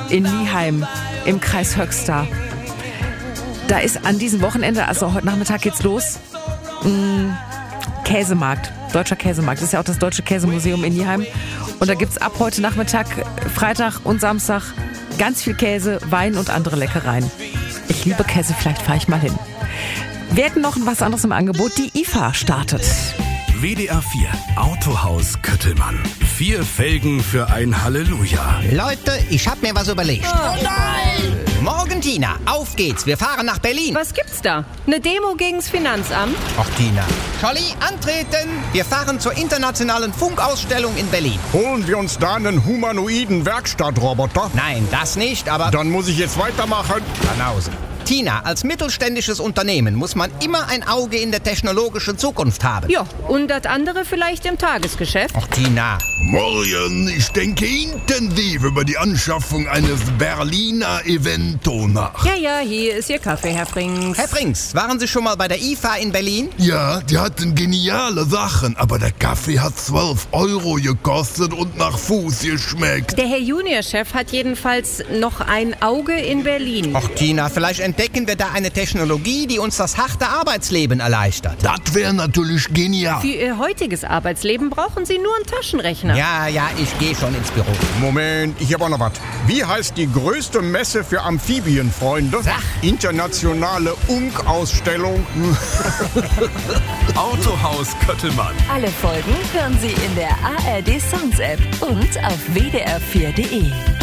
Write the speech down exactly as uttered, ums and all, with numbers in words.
in Nieheim im Kreis Höxter. Da ist an diesem Wochenende, also heute Nachmittag geht's los, mh, Käsemarkt, Deutscher Käsemarkt. Das ist ja auch das Deutsche Käsemuseum in Nieheim. Und da gibt's ab heute Nachmittag, Freitag und Samstag ganz viel Käse, Wein und andere Leckereien. Ich liebe Käse, vielleicht fahre ich mal hin. Wir hätten noch was anderes im Angebot. Die I F A startet. W D R vier Autohaus Köttelmann. Vier Felgen für ein Halleluja. Leute, ich hab mir was überlegt. Oh nein! Morgen, Tina, auf geht's. Wir fahren nach Berlin. Was gibt's da? Eine Demo gegen's Finanzamt? Ach, Tina. Scholli, antreten. Wir fahren zur internationalen Funkausstellung in Berlin. Holen wir uns da einen humanoiden Werkstattroboter? Nein, das nicht, aber... Dann muss ich jetzt weitermachen. Banause. Tina, als mittelständisches Unternehmen muss man immer ein Auge in der technologischen Zukunft haben. Ja, und das andere vielleicht im Tagesgeschäft? Ach, Tina. Morgen, ich denke intensiv über die Anschaffung eines Berliner Evento nach. Ja, ja, hier ist Ihr Kaffee, Herr Frings. Herr Frings, waren Sie schon mal bei der I F A in Berlin? Ja, die hatten geniale Sachen, aber der Kaffee hat zwölf Euro gekostet und nach Fuß geschmeckt. Der Herr Juniorchef hat jedenfalls noch ein Auge in Berlin. Ach, Tina, vielleicht entdecken wir da eine Technologie, die uns das harte Arbeitsleben erleichtert. Das wäre natürlich genial. Für Ihr heutiges Arbeitsleben brauchen Sie nur einen Taschenrechner. Ja, ja, ich gehe schon ins Büro. Moment, ich habe auch noch was. Wie heißt die größte Messe für Amphibienfreunde? Sag. Internationale Unk-Ausstellung. Autohaus Köttelmann. Alle Folgen hören Sie in der A R D Sounds App und auf w d r vier punkt d e.